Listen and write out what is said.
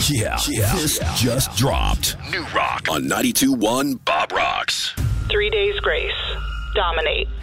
Yeah. This just dropped. New Rock on 92.1 Bob Rocks. 3 Days Grace. Dominate.